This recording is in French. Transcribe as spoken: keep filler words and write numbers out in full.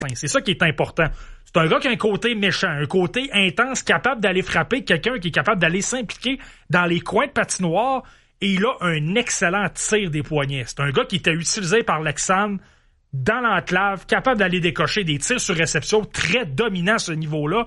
C'est ça qui est important. C'est un gars qui a un côté méchant, un côté intense, capable d'aller frapper, quelqu'un qui est capable d'aller s'impliquer dans les coins de patinoire, et il a un excellent tir des poignets. C'est un gars qui était utilisé par Lexan dans l'enclave, capable d'aller décocher des tirs sur réception, très dominant à ce niveau-là.